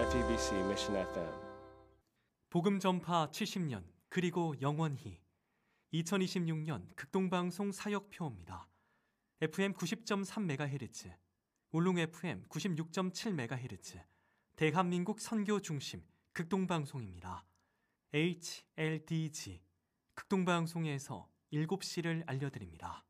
JTBC Mission FM. 복음 전파 70년 그리고 영원히 2026년 극동방송 사역표입니다. FM 90.3MHz, 울릉 FM 96.7MHz, 대한민국 선교 중심 극동방송입니다. HLDG 극동방송에서 7시를 알려드립니다.